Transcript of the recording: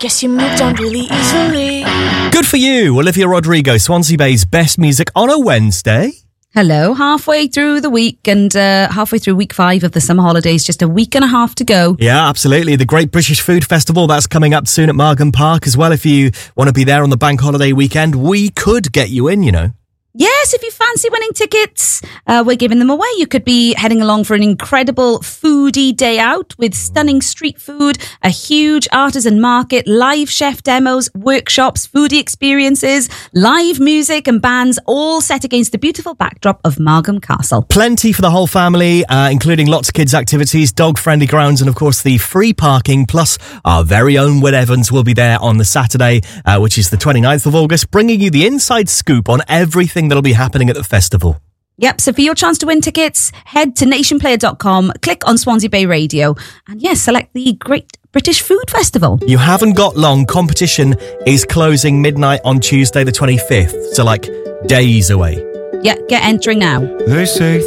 Guess you moved on really easily. Good for you, Olivia Rodrigo, Swansea Bay's best music on a Wednesday. Hello, halfway through the week and halfway through week 5 of the summer holidays, just a week and a half to go. Yeah, absolutely. The Great British Food Festival, that's coming up soon at Margam Park as well. If you want to be there on the bank holiday weekend, we could get you in, you know. Yes, if you fancy winning tickets, we're giving them away. You could be heading along for an incredible foodie day out with stunning street food, a huge artisan market, live chef demos, workshops, foodie experiences, live music and bands, all set against the beautiful backdrop of Margam Castle. Plenty for the whole family, including lots of kids' activities, dog-friendly grounds, and of course the free parking. Plus, our very own Will Evans will be there on the Saturday, which is the 29th of August, bringing you the inside scoop on everything that'll be happening at the festival. Yep, so for your chance to win tickets, head to nationplayer.com, click on Swansea Bay Radio, and yes, select the Great British Food Festival. You haven't got long. Competition is closing midnight on Tuesday the 25th, so like days away. Yeah, get entering now. They say